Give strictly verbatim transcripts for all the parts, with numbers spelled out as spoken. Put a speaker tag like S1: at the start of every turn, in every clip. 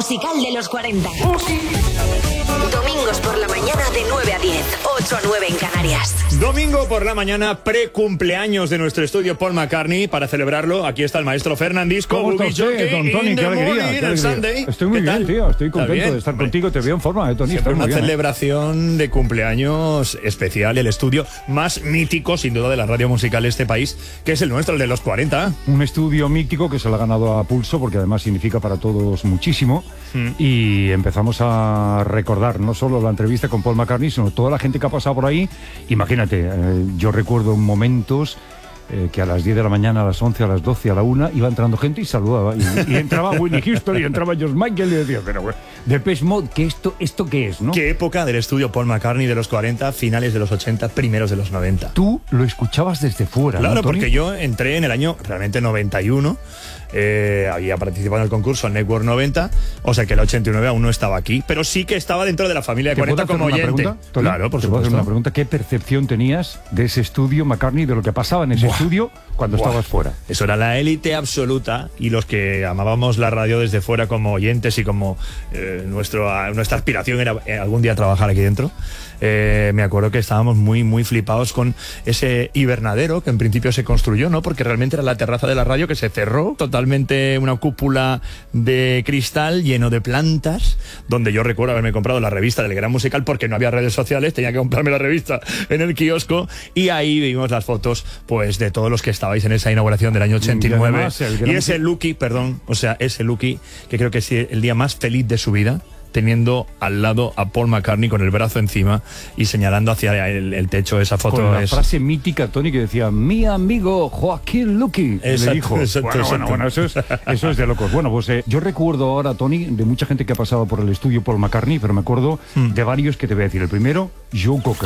S1: musical de los cuarenta. Domingos por la mañana de nueve a diez, ocho a nueve en Canarias.
S2: Domingo por la mañana, pre-cumpleaños de nuestro estudio Paul McCartney. Para celebrarlo, aquí está el maestro Fernandisco.
S3: ¿Cómo está usted, don Tony? Qué alegría, qué alegría. Estoy muy bien, tío. Estoy contento de estar contigo. Te veo en forma, ¿eh, Tony?
S2: Siempre una
S3: bien,
S2: celebración ¿eh? de cumpleaños especial. El estudio más mítico, sin duda, de la radio musical de este país, que es el nuestro, el de los cuarenta.
S3: Un estudio mítico que se lo ha ganado a pulso, porque además significa para todos muchísimo. Mm. Y empezamos a recordar no solo la entrevista con Paul McCartney, sino toda la gente que ha pasado por ahí. Imagínate, eh, yo recuerdo momentos eh, que a las diez de la mañana, a las once, a las doce, a la una, iba entrando gente y saludaba. Y, y entraba Whitney Houston y entraba George Michael y decía, pero bueno, Depeche Mode, ¿qué esto, ¿esto qué es, no?
S2: ¿Qué época del estudio Paul McCartney de los cuarenta, finales de los ochenta, primeros de los noventa?
S3: Tú lo escuchabas desde fuera,
S2: Claro,
S3: ¿no, Tony?
S2: porque yo entré en el año realmente noventa y uno. Eh, había participado en el concurso Network noventa, o sea que el ochenta y nueve aún no estaba aquí, pero sí que estaba dentro de la familia de cuarenta como oyente.
S3: Pregunta, claro, por
S2: ¿Te
S3: supuesto.
S2: puedo
S3: hacer una pregunta? ¿Qué percepción tenías de ese estudio McCartney, de lo que pasaba en ese Buah. estudio cuando Buah. estabas fuera?
S2: Eso era la élite absoluta, y los que amábamos la radio desde fuera como oyentes y como eh, nuestro, nuestra aspiración era eh, algún día trabajar aquí dentro. Eh, me acuerdo que estábamos muy muy flipados con ese hibernadero que en principio se construyó, ¿no? Porque realmente era la terraza de la radio que se cerró, totalmente una cúpula de cristal lleno de plantas, donde yo recuerdo haberme comprado la revista del Gran Musical porque no había redes sociales, tenía que comprarme la revista en el kiosco, y ahí vimos las fotos pues de todos los que estabais en esa inauguración del año ochenta y nueve. Y, además, y ese Lucky, perdón, o sea, ese Lucky, que creo que es el día más feliz de su vida, teniendo al lado a Paul McCartney con el brazo encima y señalando hacia el, el techo. Esa foto
S3: con la
S2: es...
S3: frase mítica, Tony, que decía, mi amigo Joaquín Luqui, le dijo.
S2: Exacto,
S3: bueno,
S2: exacto.
S3: bueno, bueno, eso es, eso es de locos. Bueno, pues eh, yo recuerdo ahora, Tony, de mucha gente que ha pasado por el estudio Paul McCartney, pero me acuerdo mm. de varios que te voy a decir. El primero, Joe Cocker.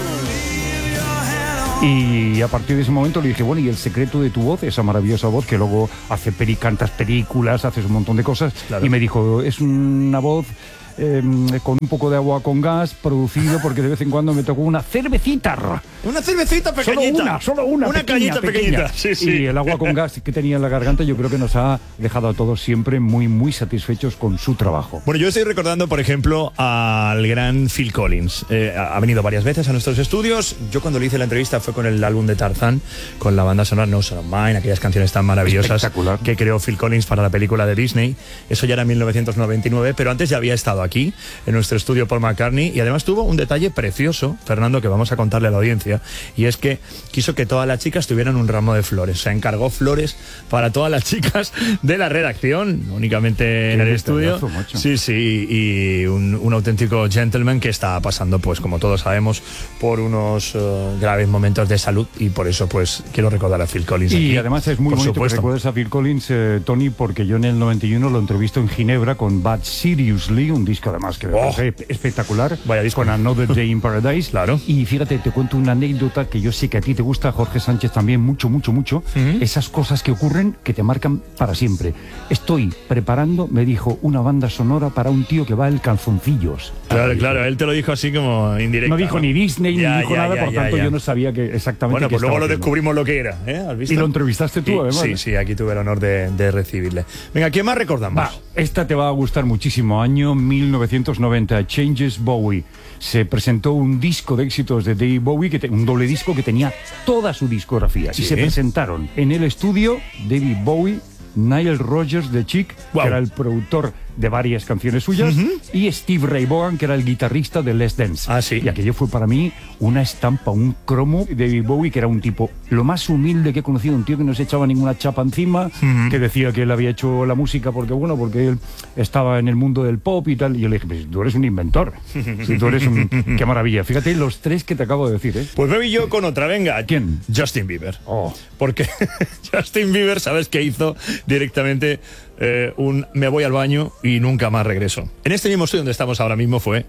S3: Y a partir de ese momento le dije, bueno, y el secreto de tu voz, esa maravillosa voz que luego hace peri cantas películas, haces un montón de cosas. Claro. Y me dijo, es una voz eh, con un poco de agua con gas, producido porque de vez en cuando me tocó una cervecita.
S2: Una cervecita pequeñita.
S3: Solo una, solo una.
S2: Una
S3: pequeña,
S2: cañita
S3: pequeña.
S2: pequeñita. Sí, sí.
S3: Y el agua con gas que tenía en la garganta yo creo que nos ha dejado a todos siempre muy, muy satisfechos con su trabajo.
S2: Bueno, yo estoy recordando, por ejemplo, al gran Phil Collins. Eh, ha venido varias veces a nuestros estudios. Yo cuando le hice la entrevista fue con el álbum de Tarzán, con la banda sonora No Son of Mine, aquellas canciones tan maravillosas que creó Phil Collins para la película de Disney. Eso ya era en mil novecientos noventa y nueve, pero antes ya había estado aquí, en nuestro estudio Paul McCartney, y además tuvo un detalle precioso, Fernando, que vamos a contarle a la audiencia, y es que quiso que todas las chicas tuvieran un ramo de flores. O sea, encargó flores para todas las chicas de la redacción, únicamente en el estudio. Sí, sí, y un, un auténtico gentleman que está pasando, pues como todos sabemos, por unos uh, graves momentos de salud, y por eso pues quiero recordar a Phil Collins.
S3: Y
S2: aquí,
S3: además es muy bonito que recuerdes a Phil Collins, eh, Tony, porque yo en el noventa y uno lo entrevisto en Ginebra con Bad Seriously, un disco además que me
S2: oh,
S3: parece espectacular,
S2: vaya disco.
S3: Con Another Day in Paradise.
S2: Claro.
S3: Y fíjate, te cuento una anécdota que yo sé que a ti te gusta, Jorge Sánchez también, mucho, mucho, mucho. Uh-huh. Esas cosas que ocurren que te marcan para siempre. Estoy preparando, me dijo, una banda sonora para un tío que va el calzoncillos.
S2: Claro, claro, él te lo dijo así como indirecto.
S3: No dijo ¿no? ni Disney,
S2: ya,
S3: ni dijo
S2: ya,
S3: nada,
S2: ya,
S3: por
S2: ya,
S3: tanto
S2: ya.
S3: yo no sabía que exactamente
S2: Bueno,
S3: qué
S2: pues luego lo
S3: haciendo.
S2: descubrimos lo que era, ¿eh? ¿Has visto?
S3: Y lo entrevistaste tú,
S2: y,
S3: además.
S2: Sí, sí, aquí tuve el honor de, de recibirle. Venga, ¿quién más recordamos?
S3: Va, esta te va a gustar muchísimo. Año mil novecientos noventa, Changes Bowie. Se presentó un disco de éxitos de David Bowie, que te, un doble disco que tenía toda su discografía. ¿Sí? Y se presentaron en el estudio David Bowie, Nile Rodgers de Chic, wow. que era el productor de varias canciones suyas, uh-huh. y Steve Ray Vaughan, que era el guitarrista de Let's Dance.
S2: Ah, sí.
S3: Y aquello fue para mí una estampa, un cromo de David Bowie, que era un tipo lo más humilde que he conocido, un tío que no se echaba ninguna chapa encima, uh-huh. que decía que él había hecho la música porque, bueno, porque él estaba en el mundo del pop y tal. Y yo le dije, pues tú eres un inventor, si tú eres un... ¡Qué maravilla! Fíjate los tres que te acabo de decir, ¿eh?
S2: Pues voy yo con otra, venga.
S3: ¿Quién?
S2: Justin Bieber.
S3: Oh.
S2: Porque Justin Bieber, ¿sabes qué hizo? Directamente eh, un me voy al baño y nunca más regreso. En este mismo estudio donde estamos ahora mismo fue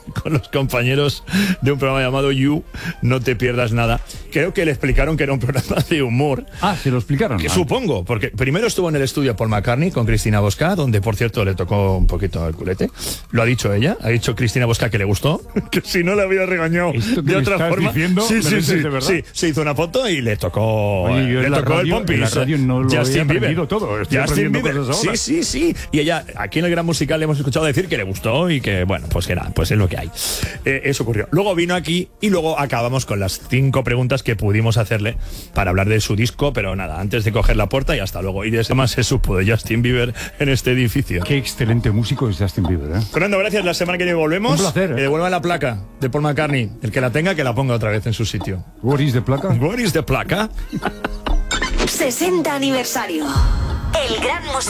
S2: con los compañeros de un programa llamado You, No Te Pierdas Nada. Creo que le explicaron que era un programa de humor.
S3: Ah, ¿se lo explicaron?
S2: Que
S3: ah.
S2: Supongo, porque primero estuvo en el estudio Paul McCartney con Cristina Bosca, donde por cierto le tocó un poquito el culete. Lo ha dicho ella, ha dicho Cristina Bosca que le gustó, que si no le había regañado
S3: ¿Esto que
S2: de
S3: me
S2: otra
S3: estás
S2: forma.
S3: diciendo,
S2: sí,
S3: me
S2: sí,
S3: dices
S2: sí,
S3: de verdad?
S2: sí, se hizo una foto y le tocó,
S3: Oye, yo
S2: le
S3: en la
S2: tocó
S3: radio-
S2: el pompis.
S3: en la radio no lo he
S2: Justin
S3: aprendido
S2: Bieber.
S3: todo, estoy
S2: Justin
S3: aprendiendo
S2: Bieber.
S3: cosas ahora.
S2: Sí, sí, sí. Y ella, aquí en el Gran Musical le hemos escuchado decir que le gustó y que, bueno, pues que nada, pues es lo que hay. Eh, eso ocurrió. Luego vino aquí y luego acabamos con las cinco preguntas que pudimos hacerle para hablar de su disco, pero nada, antes de coger la puerta y hasta luego. Y de eso más se supo de Justin Bieber en este edificio.
S3: Qué excelente músico es Justin Bieber, ¿eh?
S2: Fernando, gracias. La semana que viene volvemos.
S3: Un placer, ¿eh?
S2: Que devuelva la placa de Paul McCartney. El que la tenga, que la ponga otra vez en su sitio.
S3: What is the placa?
S2: What is the placa?
S1: sesenta aniversario. El gran músico.